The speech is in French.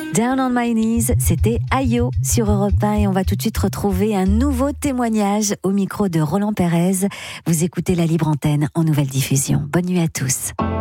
Down on my knees, c'était Ayo sur Europe 1 et on va tout de suite retrouver un nouveau témoignage au micro de Roland Pérez. Vous écoutez la Libre Antenne en nouvelle diffusion. Bonne nuit à tous.